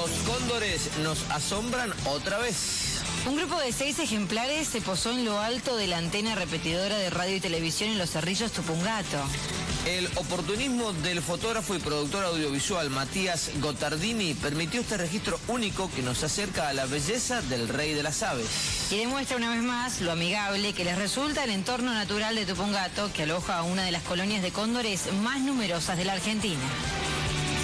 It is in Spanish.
Los cóndores nos asombran otra vez. Un grupo de 6 ejemplares se posó en lo alto de la antena repetidora de radio y televisión en Los Cerrillos, Tupungato. El oportunismo del fotógrafo y productor audiovisual Matías Gotardini permitió este registro único que nos acerca a la belleza del rey de las aves. Y demuestra una vez más lo amigable que les resulta el entorno natural de Tupungato, que aloja a una de las colonias de cóndores más numerosas de la Argentina.